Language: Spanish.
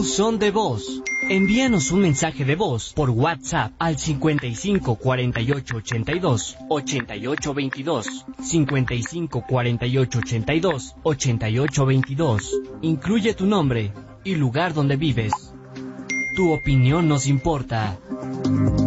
Buzón de voz. Envíanos un mensaje de voz por WhatsApp al 55 48 82 88 22. 55 48 82 88 22. Incluye tu nombre y lugar donde vives. Tu opinión nos importa.